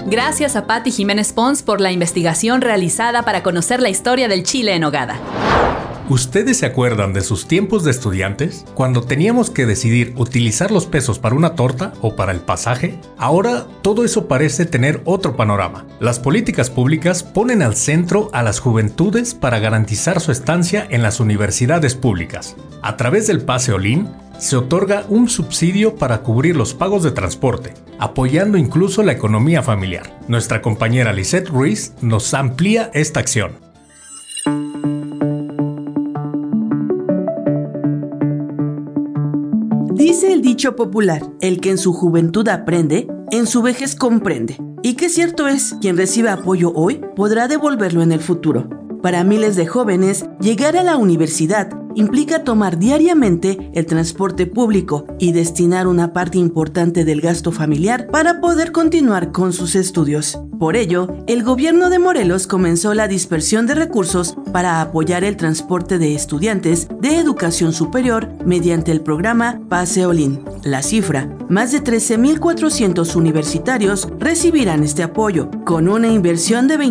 Gracias a Patti Jiménez Pons por la investigación realizada para conocer la historia del chile en nogada. ¿Ustedes se acuerdan de sus tiempos de estudiantes? Cuando teníamos que decidir utilizar los pesos para una torta o para el pasaje. Ahora todo eso parece tener otro panorama. Las políticas públicas ponen al centro a las juventudes para garantizar su estancia en las universidades públicas. A través del Pase Olin se otorga un subsidio para cubrir los pagos de transporte, apoyando incluso la economía familiar. Nuestra compañera Lisette Ruiz nos amplía esta acción. Dice el dicho popular, el que en su juventud aprende, en su vejez comprende. Y que cierto es, quien recibe apoyo hoy podrá devolverlo en el futuro. Para miles de jóvenes, llegar a la universidad implica tomar diariamente el transporte público y destinar una parte importante del gasto familiar para poder continuar con sus estudios. Por ello, el gobierno de Morelos comenzó la dispersión de recursos para apoyar el transporte de estudiantes de educación superior mediante el programa Pase Olin. La cifra, más de 13,400 universitarios recibirán este apoyo, con una inversión de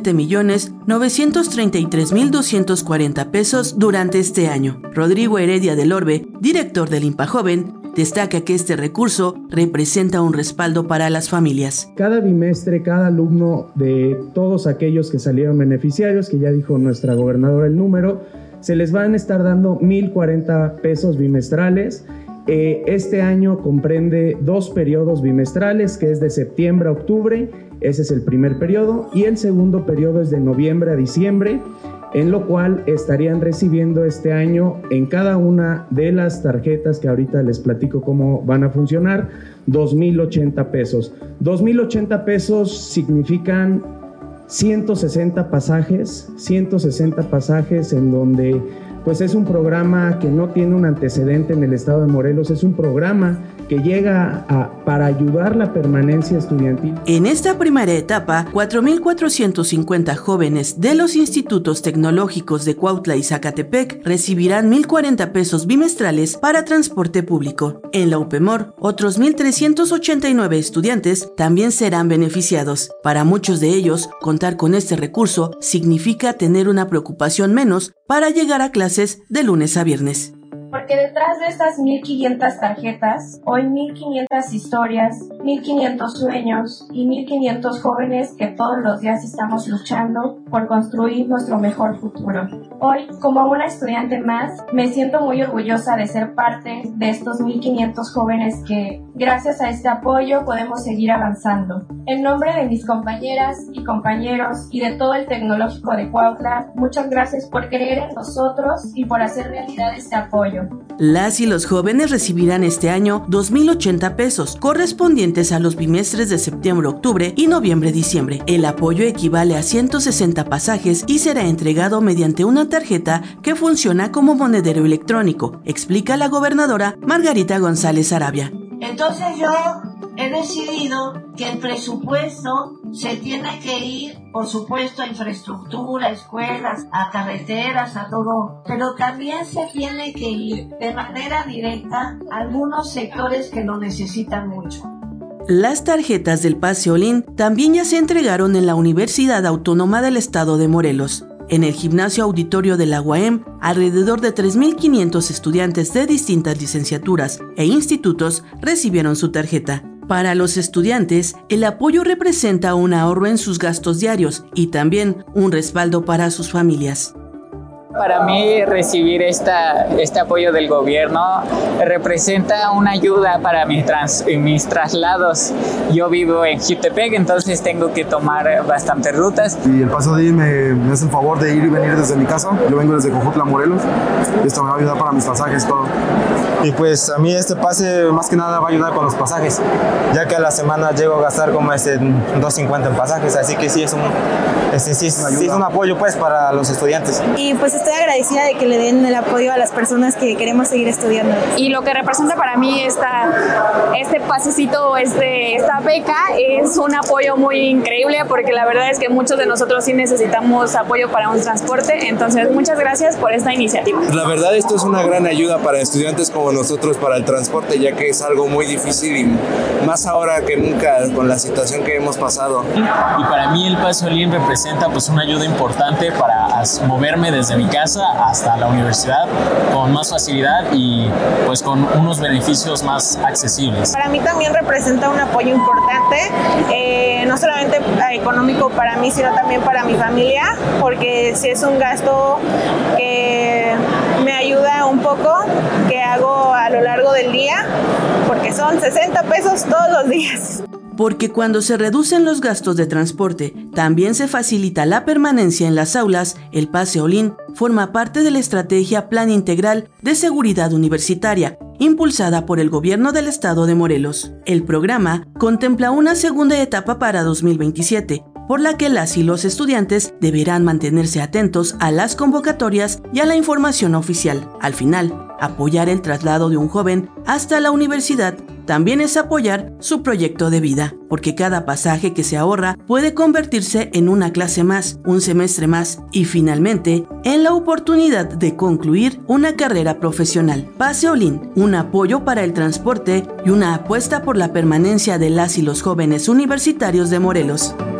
27,933,240 pesos durante este año. Rodrigo Heredia del Orbe, director del INPAJoven, destaca que este recurso representa un respaldo para las familias. Cada bimestre, cada alumno de todos aquellos que salieron beneficiarios, que ya dijo nuestra gobernadora el número, se les van a estar dando 1,040 pesos bimestrales. Este año comprende 2 periodos bimestrales, que es de septiembre a octubre, ese es el primer periodo, y el segundo periodo es de noviembre a diciembre, en lo cual estarían recibiendo este año en cada una de las tarjetas que ahorita les platico cómo van a funcionar, 2,080 pesos. 2,080 pesos significan 160 pasajes en donde pues es un programa que no tiene un antecedente en el estado de Morelos, es un programa que llega para ayudar la permanencia estudiantil. En esta primera etapa, 4,450 jóvenes de los institutos tecnológicos de Cuautla y Zacatepec recibirán 1,040 pesos bimestrales para transporte público. En la UPEMOR, otros 1,389 estudiantes también serán beneficiados. Para muchos de ellos, contar con este recurso significa tener una preocupación menos para llegar a clases de lunes a viernes. Porque detrás de estas 1,500 tarjetas, hoy 1,500 historias, 1,500 sueños y 1,500 jóvenes que todos los días estamos luchando por construir nuestro mejor futuro. Hoy, como una estudiante más, me siento muy orgullosa de ser parte de estos 1,500 jóvenes que, gracias a este apoyo, podemos seguir avanzando. En nombre de mis compañeras y compañeros y de todo el Tecnológico de Cuautla, muchas gracias por creer en nosotros y por hacer realidad este apoyo. Las y los jóvenes recibirán este año 2,080 pesos, correspondientes a los bimestres de septiembre, octubre y noviembre-diciembre. El apoyo equivale a 160 pasajes y será entregado mediante una tarjeta que funciona como monedero electrónico, explica la gobernadora Margarita González Arabia. Entonces yo he decidido que el presupuesto se tiene que ir, por supuesto, a infraestructura, a escuelas, a carreteras, a todo, pero también se tiene que ir de manera directa a algunos sectores que lo necesitan mucho. Las tarjetas del Pase Olin también ya se entregaron en la Universidad Autónoma del Estado de Morelos. En el gimnasio auditorio de la UAM, alrededor de 3,500 estudiantes de distintas licenciaturas e institutos recibieron su tarjeta. Para los estudiantes, el apoyo representa un ahorro en sus gastos diarios y también un respaldo para sus familias. Para mí recibir este apoyo del gobierno representa una ayuda para mis traslados. Yo vivo en Jutepec, entonces tengo que tomar bastantes rutas. Y el Pase Olin me hace el favor de ir y venir desde mi casa. Yo vengo desde Cojutla, Morelos. Esto me va a ayudar para mis pasajes, todo. Y pues a mí este pase más que nada va a ayudar con los pasajes, ya que a la semana llego a gastar como 2.50 en pasajes, así que sí es un apoyo pues para los estudiantes. Y pues estoy agradecida de que le den el apoyo a las personas que queremos seguir estudiando. Y lo que representa para mí este pasecito, esta beca, es un apoyo muy increíble, porque la verdad es que muchos de nosotros sí necesitamos apoyo para un transporte. Entonces, muchas gracias por esta iniciativa. La verdad, esto es una gran ayuda para estudiantes como nosotros para el transporte, ya que es algo muy difícil y más ahora que nunca con la situación que hemos pasado. Y para mí el Pase Olin representa pues una ayuda importante para moverme desde mi casa hasta la universidad con más facilidad y pues con unos beneficios más accesibles. Para mí también representa un apoyo importante, no solamente económico para mí, sino también para mi familia, porque si es un gasto que me ayuda un poco, que hago a lo largo del día, porque son 60 pesos todos los días. Porque cuando se reducen los gastos de transporte, también se facilita la permanencia en las aulas. El Pase Olin forma parte de la estrategia Plan Integral de Seguridad Universitaria, impulsada por el Gobierno del Estado de Morelos. El programa contempla una segunda etapa para 2027, por la que las y los estudiantes deberán mantenerse atentos a las convocatorias y a la información oficial. Al final, apoyar el traslado de un joven hasta la universidad también es apoyar su proyecto de vida, porque cada pasaje que se ahorra puede convertirse en una clase más, un semestre más y finalmente en la oportunidad de concluir una carrera profesional. Pase Olin, un apoyo para el transporte y una apuesta por la permanencia de las y los jóvenes universitarios de Morelos.